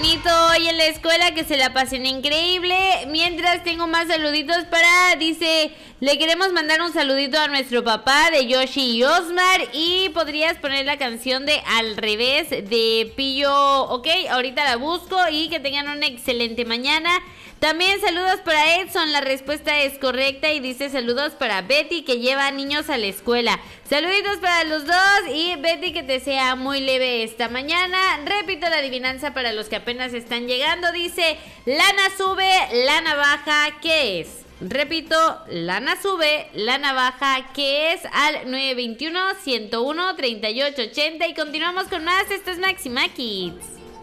bonito hoy en la escuela, que se la pasen increíble. Mientras tengo más saluditos dice, le queremos mandar un saludito a nuestro papá de Yoshi y Osmar. Y podrías poner la canción de Al Revés de Pillo, ok, ahorita la busco. Y que tengan una excelente mañana. También saludos para Edson, la respuesta es correcta y dice saludos para Betty, que lleva niños a la escuela. Saluditos para los dos y Betty, que te sea muy leve esta mañana. Repito la adivinanza para los que apenas están llegando. Dice, lana sube, lana baja, ¿qué es? Repito, lana sube, lana baja, ¿qué es? Al 921-101-3880 y continuamos con más. Esto es Máxima Kids.